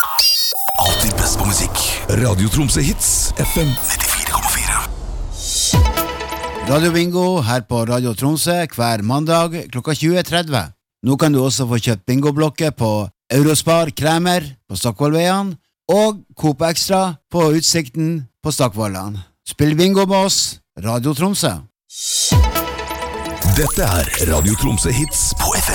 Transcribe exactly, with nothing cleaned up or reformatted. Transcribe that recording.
Alltid best på musikk. Radio Tromsø Hits, F M nittifire komma fire. Radio Bingo her på Radio Tromsø hver mandag klokka tjue tretti. Nå kan du også få kjøpt bingoblokker på Eurospar Kremer på Stockvollveien og Coop Extra på Utsikten på Stockvollan. Spill bingo med oss, Radio Tromsø. Dette er Radio Tromsø Hits på F